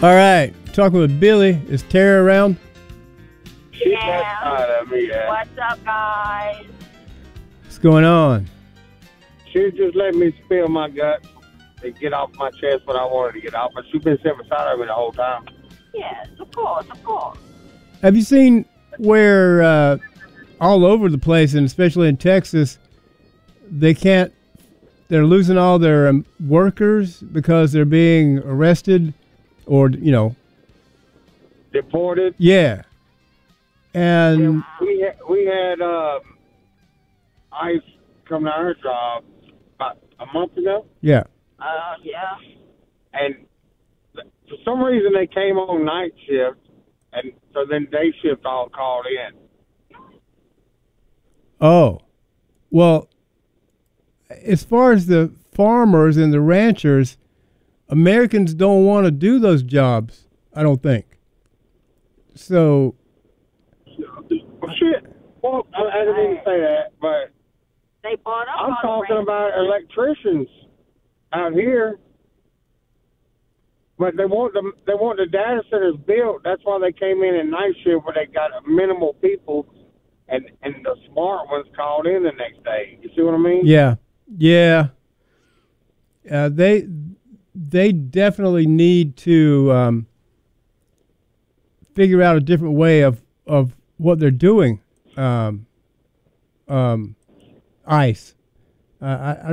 All right, talking with Billy. Is Tara around? Yeah. Yeah. What's up, guys? What's going on? She just let me spill my guts and get off my chest what I wanted to get off, but she's been sitting beside me the whole time. Yes, of course, of course. Have you seen where all over the place, and especially in Texas, they're losing all their workers because they're being arrested or, Deported. Yeah. And we had ICE come to our job about a month ago. yeah. Yeah. And for some reason they came on night shift, and so then day shift all called in. Oh, well, as far as the farmers and the ranchers, Americans don't want to do those jobs, I don't think. So, Well, shit. Well, I didn't mean to say that, but They bought up I'm on talking the about electricians out here. But they want the data centers built. That's why they came in at night shift, where they got minimal people, and the smart ones called in the next day. You see what I mean? yeah. They definitely need to figure out a different way of what they're doing. ICE. I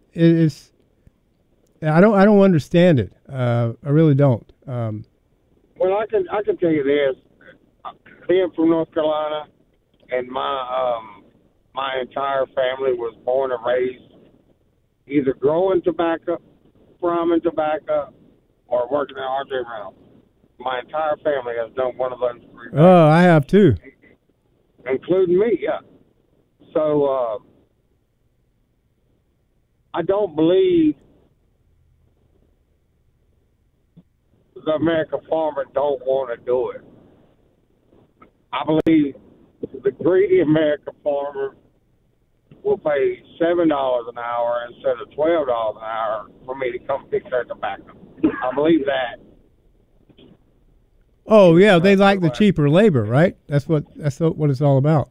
don't understand it. I really don't. Well, I can tell you this. Being from North Carolina, and my entire family was born and raised either growing tobacco, farming tobacco, or working at RJ Reynolds. My entire family has done one of those three things. Oh, I have too. Including me, yeah. So I don't believe the American farmer don't want to do it. I believe the greedy American farmer will pay $7 an hour instead of $12 an hour for me to come pick their tobacco. I believe that. Oh yeah, they like the cheaper labor, right? That's what it's all about.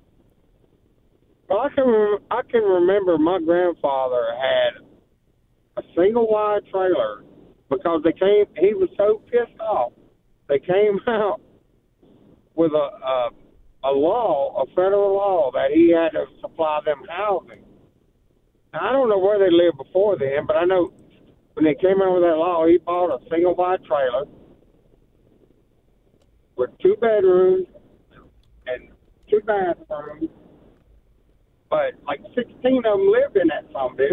Well, I can remember my grandfather had a single wide trailer because he was so pissed off. They came out with a federal law that he had to supply them housing. Now, I don't know where they lived before then, but I know when they came out with that law, he bought a single wide trailer with 2 bedrooms and 2 bathrooms, but like 16 of them lived in that some bitch.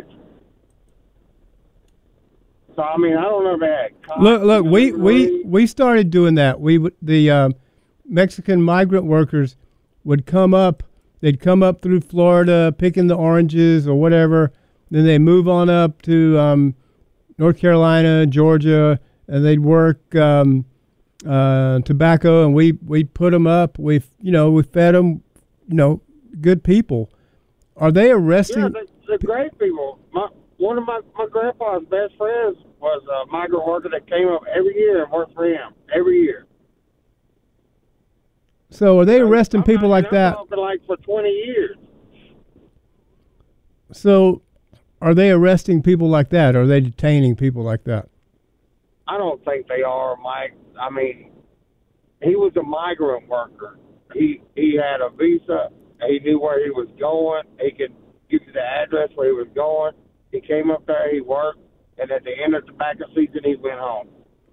So I mean, I don't know if they had. Look, we started doing that. The Mexican migrant workers would come up. They'd come up through Florida, picking the oranges or whatever. Then they move on up to North Carolina, Georgia, and they'd work tobacco. And we put them up. We fed them. Good people. Are they arresting? Yeah, they're great people. One of my grandpa's best friends was a migrant worker that came up every year and worked for him every year. So are they arresting people like that? I'm talking like for 20 years. So are they arresting people like that? Or are they detaining people like that? I don't think they are, Mike. I mean, he was a migrant worker. He had a visa. He knew where he was going. He could give you the address where he was going. He came up there, he worked, and at the end of tobacco season, he went home.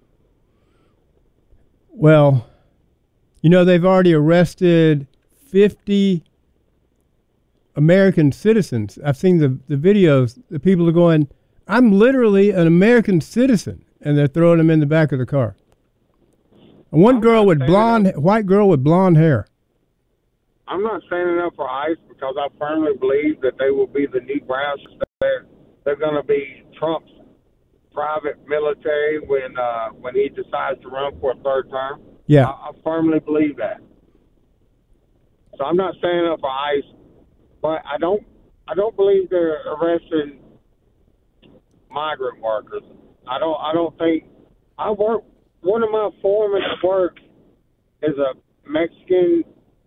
Well, they've already arrested 50 American citizens. I've seen the videos. The people are going, I'm literally an American citizen, and they're throwing them in the back of the car. And one girl with white girl with blonde hair. I'm not standing up for ICE because I firmly believe that they will be the new Browns. They're going to be Trump's private military when he decides to run for a third term. Yeah, I firmly believe that. So I'm not standing up for ICE, but I don't believe they're arresting migrant workers. I don't think. I work one of my foremen at work is a Mexican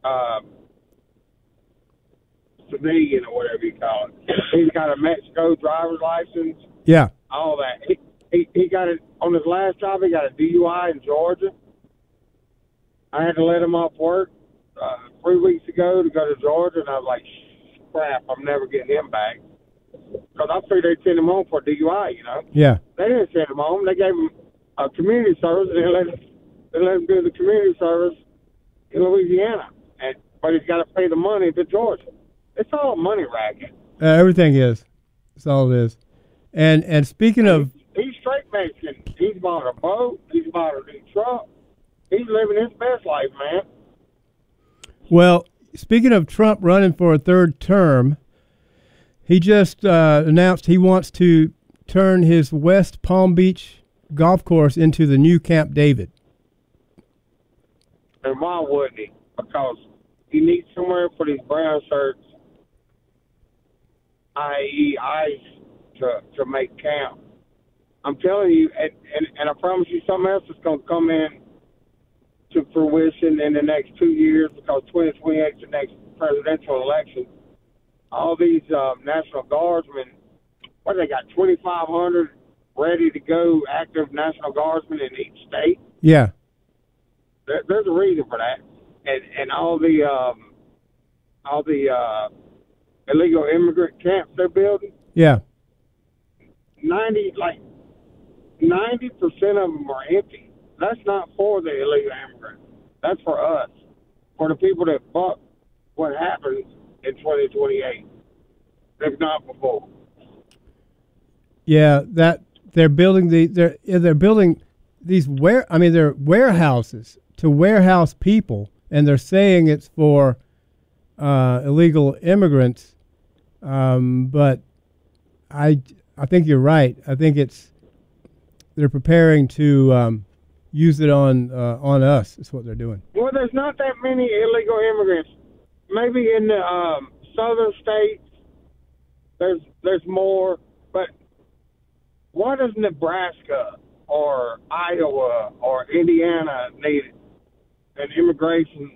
civilian or whatever you call it. He's got a Mexico driver's license, Yeah. all that. He got it on his last job. He got a DUI in Georgia. I had to let him off work 3 weeks ago to go to Georgia, and I was like, crap, I'm never getting him back. Because I figured they'd send him home for DUI, you know. Yeah. They didn't send him home. They gave him a community service, and they let him do the community service in Louisiana. But he's got to pay the money to Georgia. It's all a money racket. Everything is. That's all it is. And speaking of... He's straight Mexican. He's bought a boat. He's bought a new truck. He's living his best life, man. Well, speaking of Trump running for a third term, he just announced he wants to turn his West Palm Beach golf course into the new Camp David. And why wouldn't he? Because he needs somewhere for these brown shirts, i.e. ice, to make camp. I'm telling you, and I promise you something else is going to come in to fruition in the next 2 years, because 2028 is the next presidential election. All these National Guardsmen, what they got, 2,500 ready to go active National Guardsmen in each state? Yeah. There's a reason for that. And all the illegal immigrant camps they're building, Yeah. 90% of them are empty. That's not for the illegal immigrants. That's for us, for the people that buck what happens in 2028, if not before. Yeah, that they're building they're building these they're warehouses to warehouse people, and they're saying it's for illegal immigrants. But I think you're right. I think they're preparing to use it on us. That's what they're doing. Well, there's not that many illegal immigrants. Maybe in the southern states, there's more. But why does Nebraska or Iowa or Indiana need an immigration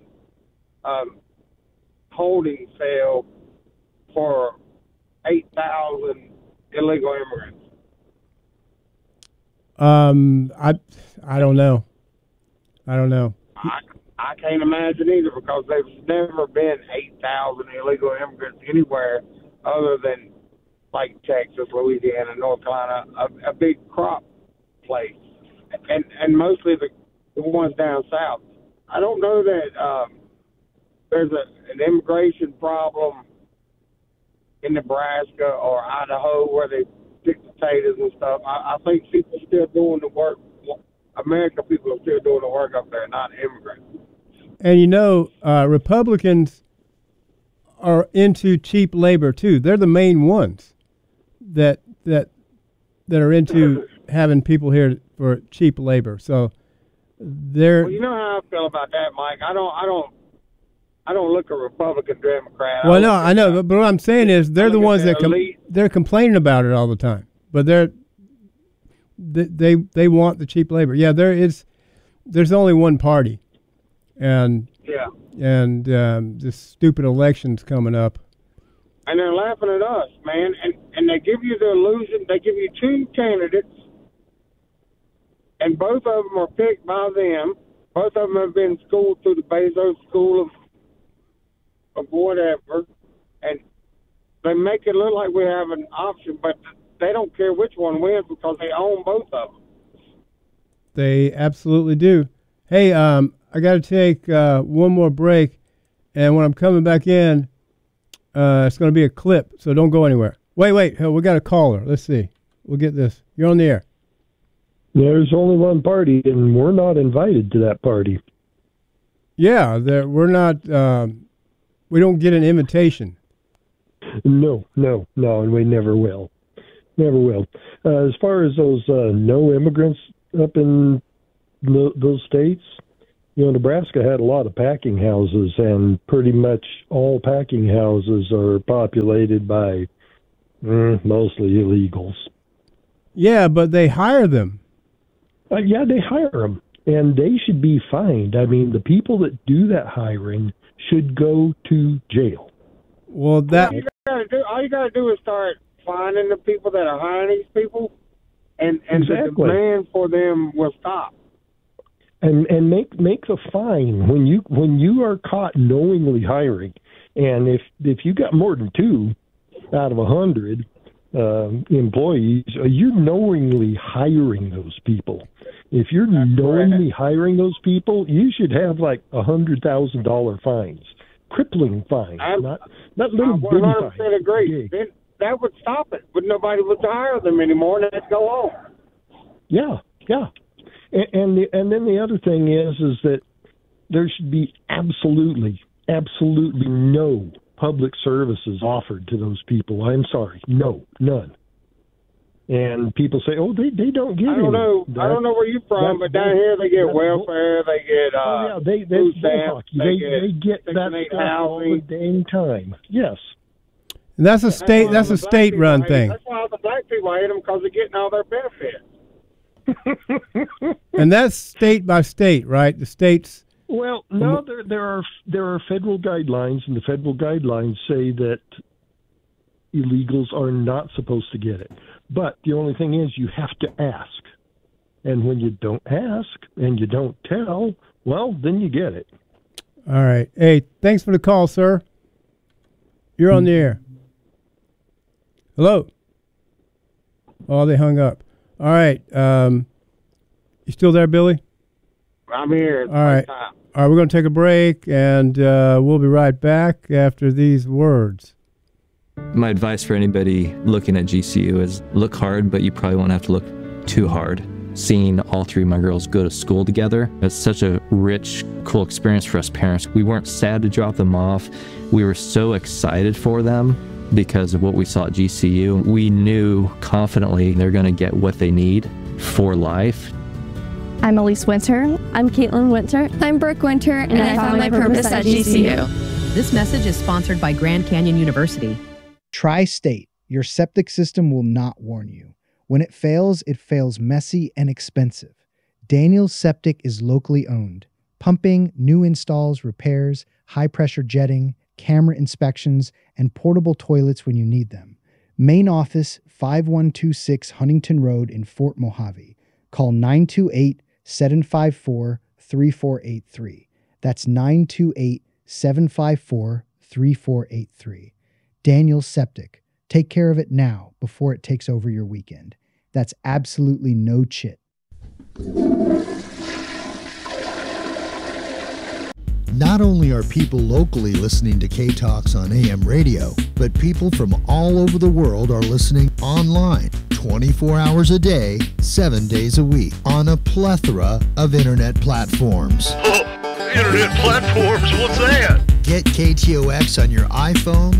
holding cell for 8,000 illegal immigrants? I don't know. I can't imagine either, because there's never been 8,000 illegal immigrants anywhere other than like Texas, Louisiana, North Carolina, a big crop place, and mostly the ones down south. I don't know that there's an immigration problem in Nebraska or Idaho where they pick potatoes and stuff. I think people are still doing the work. American people are still doing the work up there, not immigrants. And Republicans are into cheap labor too. They're the main ones that are into having people here for cheap labor. So they're. Well, you know how I feel about that, Mike. I don't look at Republican, Democrat. Well, no, I know, but what I'm saying is they're the ones that they're complaining about it all the time. But they want the cheap labor. Yeah, there's only one party, and this stupid election's coming up. And they're laughing at us, man. And they give you the illusion. They give you two candidates, and both of them are picked by them. Both of them have been schooled through the Bezos School of whatever, and they make it look like we have an option, but they don't care which one wins because they own both of them. They absolutely do. Hey, I got to take one more break, and when I'm coming back in, it's going to be a clip, so don't go anywhere. Wait, we got a caller. Let's see. We'll get this. You're on the air. There's only one party, and we're not invited to that party. Yeah, we're not. We don't get an invitation. No, and we never will. Never will. As far as those no immigrants up in those states, Nebraska had a lot of packing houses, and pretty much all packing houses are populated by mostly illegals. Yeah, but they hire them. Yeah, they hire them. and they should be fined. I mean, the people that do that hiring should go to jail. Well, that all you gotta do is start finding the people that are hiring these people, and Exactly. the demand for them will stop. And make the fine when you are caught knowingly hiring, and if you got more than 2 out of 100 employees, you're knowingly hiring those people. If you're knowingly hiring those people, you should have like $100,000 fines, crippling fines, not little bitty fines. 100% agree. Then that would stop it, but nobody would hire them anymore, and that'd go on. Yeah. And then the other thing is that there should be absolutely no public services offered to those people. I'm sorry, none. And people say, "Oh, they don't get it." I don't know where you're from, but down here they get welfare, they get food stamps, they get Section that 8 stuff all the housing. dang time. Yes. and that's a state. That's a state-run thing. That's why the black people hate them, because they're getting all their benefits. And that's state by state, right? The states. Well, no, there are federal guidelines, and the federal guidelines say that illegals are not supposed to get it. But the only thing is, you have to ask, and when you don't ask and you don't tell, well, then you get it. All right. Hey, thanks for the call, sir. You're on the air. Hello. Oh, they hung up. All right. You still there, Billy? I'm here. All right. All right, we're going to take a break, and we'll be right back after these words. My advice for anybody looking at GCU is look hard, but you probably won't have to look too hard. Seeing all 3 of my girls go to school together, it's such a rich, cool experience for us parents. We weren't sad to drop them off. We were so excited for them because of what we saw at GCU. We knew confidently they're going to get what they need for life. I'm Elise Winter. I'm Caitlin Winter. I'm Brooke Winter, and I found my purpose at GCU. This message is sponsored by Grand Canyon University. Tri-State, your septic system will not warn you. When it fails messy and expensive. Daniels Septic is locally owned. Pumping, new installs, repairs, high-pressure jetting, camera inspections, and portable toilets when you need them. Main office, 5126 Huntington Road in Fort Mojave. Call 928-754-3483. That's 928-754-3483. Daniels Septic. Take care of it now before it takes over your weekend. That's absolutely no chit. Not only are people locally listening to K-Talks on AM radio, but people from all over the world are listening online 24 hours a day, 7 days a week on a plethora of internet platforms. Internet platforms? What's that? Get KTOX on your iPhone,